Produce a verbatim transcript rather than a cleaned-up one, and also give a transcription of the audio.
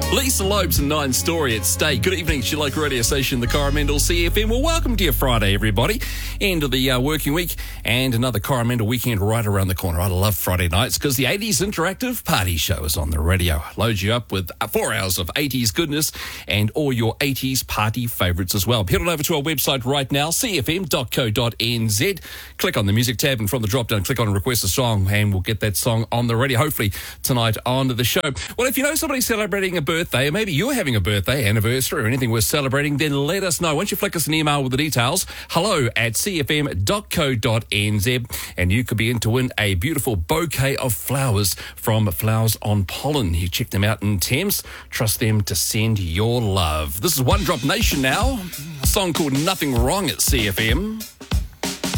Lisa Lopes and Nine Story at stake. Good evening, it's your local radio station, the Coromandel C F M. Well, welcome to your Friday, everybody. End of the uh, working week and another Coromandel weekend right around the corner. I love Friday nights because the eighties Interactive Party Show is on the radio. Loads you up with four hours of eighties goodness and all your eighties party favourites as well. Head on over to our website right now, c f m dot co dot n z. Click on the music tab and from the drop-down, click on Request a Song and we'll get that song on the radio, hopefully tonight on the show. Well, if you know somebody celebrating a birthday, or maybe you're having a birthday, anniversary, or anything worth celebrating, then let us know. Once you flick us an email with the details, hello at c f m dot co dot n z, and you could be in to win a beautiful bouquet of flowers from Flowers on Pollen. You check them out in Thames. Trust them to send your love. This is One Drop Nation now. A song called Nothing Wrong at C F M.